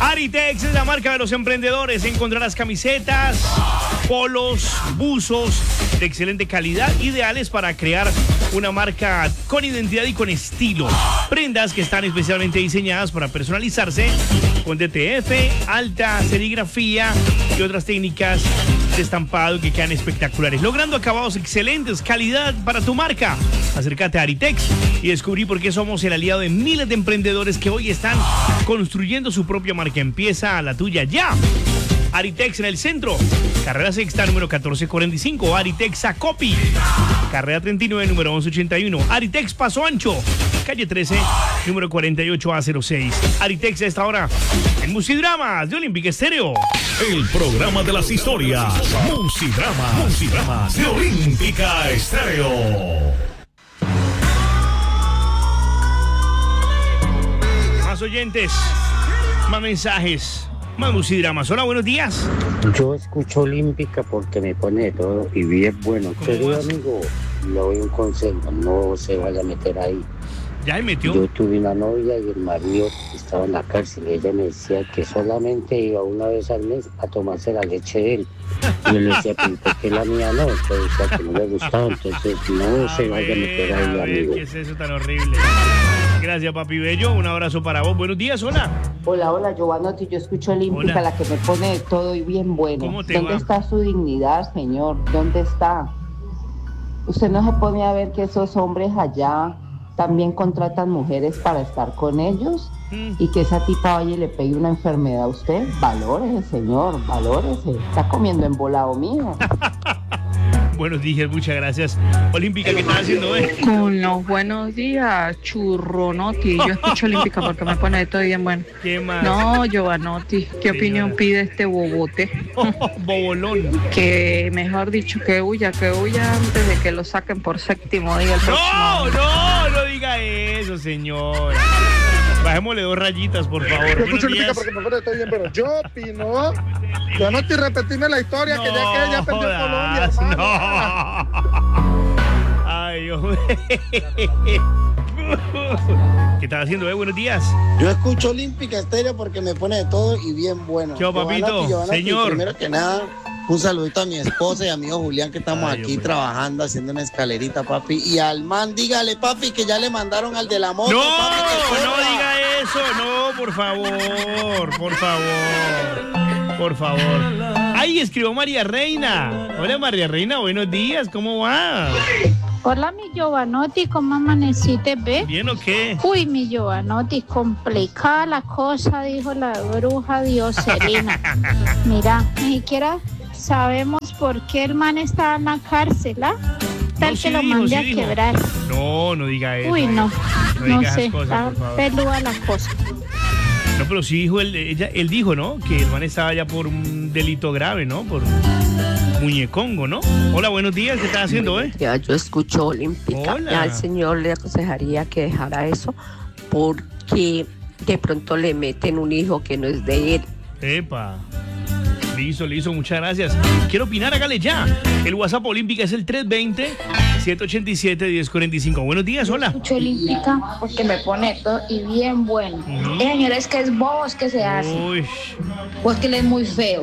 Aritex es la marca de los emprendedores. Encontrarás camisetas, polos, buzos de excelente calidad, ideales para crear una marca con identidad y con estilo. Prendas que están especialmente diseñadas para personalizarse con DTF, alta serigrafía y otras técnicas de estampado que quedan espectaculares, logrando acabados excelentes, calidad para tu marca. Acércate a Aritex y descubrí por qué somos el aliado de miles de emprendedores que hoy están construyendo su propia marca. Empieza la tuya ya. Aritex en el centro, carrera sexta número 1445, Aritex Acopi, carrera 39 número 1181, Aritex Paso Ancho, calle 13 número 48A06. Aritex a esta hora en Musidramas de Olímpica Estéreo. El programa de las historias, Musidramas de Olímpica Estéreo. Más oyentes, más mensajes, más Musidramas. Hola, buenos días. Yo escucho Olímpica porque me pone de todo y bien bueno. Querido amigo, le doy un consejo, no se vaya a meter ahí. ¿Ya se metió? Yo tuve una novia y el marido estaba en la cárcel y ella me decía que solamente iba una vez al mes a tomarse la leche de él. Y yo le decía, ¿por qué la mía no? Entonces decía que no le gustaba, entonces no se vaya a meter ahí, amigo. ¿Qué es eso tan horrible? Gracias, papi bello. Un abrazo para vos. Buenos días, hola. Hola, Giovanotti. Yo escucho Olímpica, Hola. la que me pone de todo y bien bueno. ¿Cómo te ¿Dónde va? está su dignidad, señor? ¿Dónde está? Usted no se pone a ver que esos hombres allá también contratan mujeres para estar con ellos y que esa tipa vaya y le pegue una enfermedad a usted. Valórese, señor, valórese. Está comiendo embolado mío. Buenos días, muchas gracias. Olímpica, ¿qué estás haciendo, Con los buenos días, Churronotti. Yo escucho Olímpica porque me pone de todo bien bueno. ¿Qué más? No, Giovanotti, ¿qué opinión pide este bobote? Bobolón. Que, mejor dicho, que huya antes de que lo saquen por séptimo día el próximo. No diga eso, señora. Bajémosle 2 rayitas, por favor. Yo Buenos escucho Olímpica días. porque me pone de todo bien, pero yo opino. Yo no estoy repetiendo la historia que ya perdió Colombia, hermano. No. Ay, hombre. ¿Qué estás haciendo, Buenos días. Yo escucho Olímpica Estéreo porque me pone de todo y bien bueno. ¿Qué, papito? Giovanotti, Señor. Primero que nada, un saludito a mi esposa y a mi hijo Julián, que estamos aquí trabajando, haciendo una escalerita, papi. Y al man, dígale, papi, que ya le mandaron al de la moto. No, papi, que no corra. diga eso, no, por favor. Ay, escribió María Reina. Hola, María Reina, buenos días, ¿cómo va? Hola, mi Giovanotti, ¿cómo amaneciste, ve? ¿Bien o qué? Uy, mi Giovanotti, complicada la cosa, dijo la bruja Dioselina. Mira, ni siquiera sabemos por qué el man está en la cárcel, ¿ah? Tal sí que lo dijo, mande sí a dijo. quebrar. No diga eso. Uy, no diga sé, esas cosas, está por favor. peluda la cosa. No, pero sí dijo él dijo, ¿no? Que el man estaba ya por un delito grave, ¿no? Por muñecongo, ¿no? Hola, buenos días, ¿qué estás haciendo, Ya, yo escucho Olímpica. Hola. Ya al señor le aconsejaría que dejara eso porque de pronto le meten un hijo que no es de él. Epa. Listo, muchas gracias. Quiero opinar, hágale ya. El WhatsApp Olímpica es el 320-787-1045. Buenos días, hola. Escucho Olímpica porque me pone todo y bien bueno. Señor, es que es vos que se hace. Uy, O es que él es muy feo.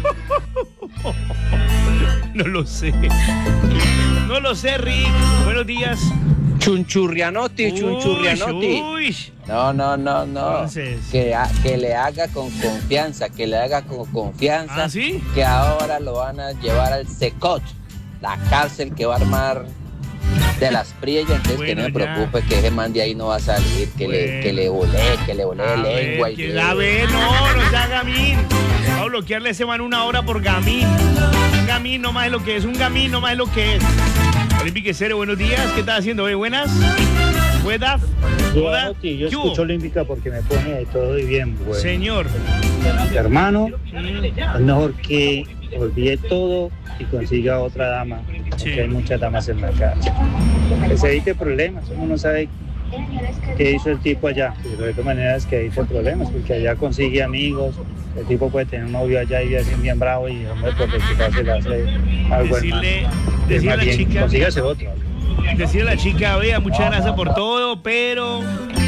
no lo sé, Rick. Buenos días. Chunchurrianotti. Uy. No. Entonces. Que le haga con confianza, ¿Ah, sí? que ahora lo van a llevar al Secot, la cárcel que va a armar de las priellas, entonces Bueno, que no me ya. preocupe que ese man de ahí no va a salir, que le volé lengua. A ver, no sea gamín. Vamos a bloquearle a ese man 1 hora por gamín. Un gamín no más es lo que es, Olímpica Estéreo, buenos días, ¿qué estás haciendo, buenas? ¿Buenas? Giovanotti, yo ¿Qué hubo? escucho Olímpica porque me pone de todo y bien bueno. Señor. Hermano, es mejor que olvide todo y consiga otra dama, porque hay muchas damas en la calle. Que se evite problemas, uno no sabe qué hizo el tipo allá, pero de todas maneras que evite problemas, porque allá consigue amigos, el tipo puede tener un novio allá y así bien bravo y hombre, por desquitarse le hace algo Decirle más a la bien, chica. consígase otro. Decirle a la chica, vea, muchas gracias por todo, pero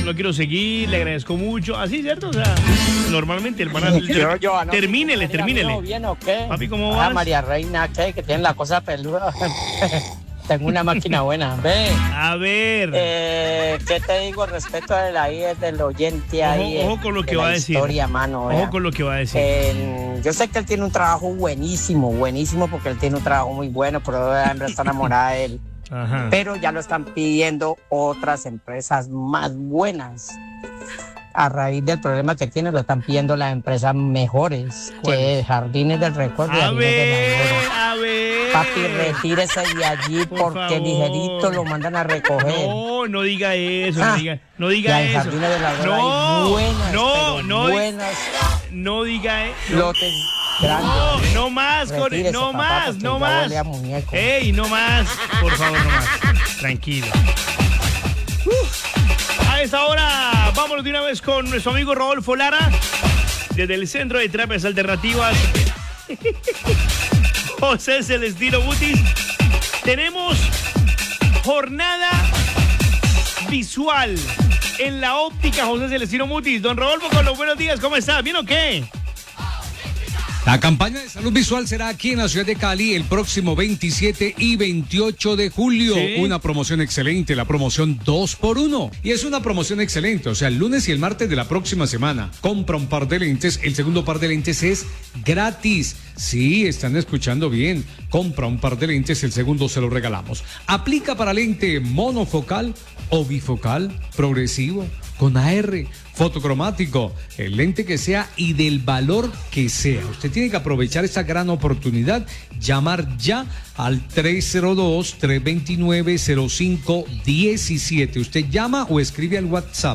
no quiero seguir, le agradezco mucho. Así, ¿cierto? O sea, normalmente el man termínele. ¿Bien o qué? Papi, ¿cómo vas? María Reina, ¿qué? Que tiene la cosa peluda. Tengo una máquina buena. Ve. A ver. ¿Qué te digo respecto de la vida del oyente ahí? Ojo con lo que va a decir. Historia, mano, ojo con lo que va a decir. Yo sé que él tiene un trabajo buenísimo, porque él tiene un trabajo muy bueno, pero la hembra está enamorada de él. Ajá. Pero ya lo están pidiendo otras empresas más buenas. A raíz del problema que tiene, lo están pidiendo las empresas mejores. ¿Cuál? Que Jardines del Recuerdo. A ver. Papi, retírese de allí porque ligerito lo mandan a recoger. No diga eso, no diga eso. Jardines de la buenas, buenas. No diga eso. Lotes grandes. No más, retírese, no papá, más, no más. Ey, no más, por favor, no más. Tranquilo. A esta hora, vámonos de una vez con nuestro amigo Rodolfo Lara, desde el Centro de Terapias Alternativas. José Celestino Mutis. Tenemos jornada visual en la óptica José Celestino Mutis. Don Rodolfo, con los buenos días, ¿cómo está? ¿Bien o qué? La campaña de salud visual será aquí en la ciudad de Cali el próximo 27 y 28 de julio. ¿Sí? Una promoción excelente, la promoción 2x1. Y es una promoción excelente, o sea, el lunes y el martes de la próxima semana. Compra un par de lentes, el segundo par de lentes es gratis. Sí, están escuchando bien. Compra un par de lentes, el segundo se lo regalamos. Aplica para lente monofocal o bifocal, progresivo, con AR, fotocromático, el lente que sea y del valor que sea. Usted tiene que aprovechar esta gran oportunidad, llamar ya al 302-329-0517. Usted llama o escribe al WhatsApp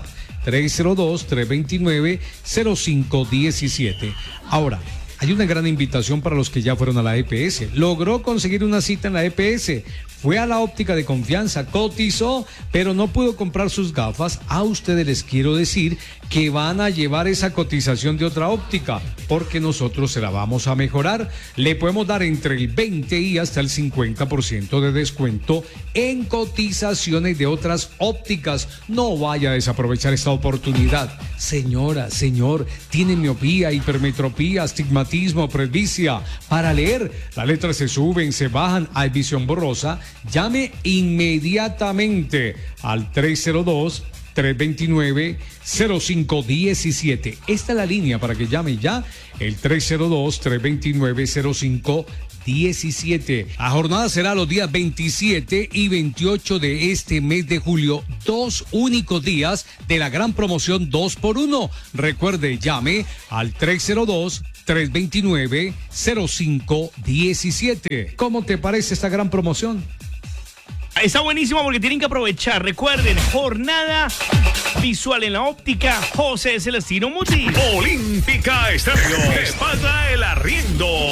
302-329-0517. Ahora, hay una gran invitación para los que ya fueron a la EPS. Logró conseguir una cita en la EPS. Fue a la óptica de confianza, cotizó, pero no pudo comprar sus gafas. A ustedes les quiero decir que van a llevar esa cotización de otra óptica, porque nosotros se la vamos a mejorar. Le podemos dar entre el 20 y hasta el 50% de descuento en cotizaciones de otras ópticas. No vaya a desaprovechar esta oportunidad. Señora, señor, tiene miopía, hipermetropía, astigmatismo, presbicia. Para leer, las letras se suben, se bajan, hay visión borrosa. Llame inmediatamente al 302-329-0517. Esta es la línea para que llame ya, el 302-329-0517. La jornada será los días 27 y 28 de este mes de julio, 2 únicos días de la gran promoción 2x1. Recuerde, llame al 302-329-0517. ¿Cómo te parece esta gran promoción? Está buenísimo porque tienen que aprovechar. Recuerden, jornada visual en la óptica José Celestino Mutis. Olímpica Estéreo. Te paga el arriendo.